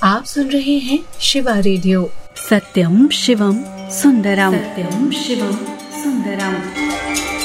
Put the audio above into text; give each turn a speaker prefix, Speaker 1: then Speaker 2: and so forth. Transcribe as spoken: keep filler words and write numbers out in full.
Speaker 1: आप सुन रहे हैं शिवा रेडियो।
Speaker 2: सत्यम शिवम सुंदरम, सत्यम शिवम सुंदरम।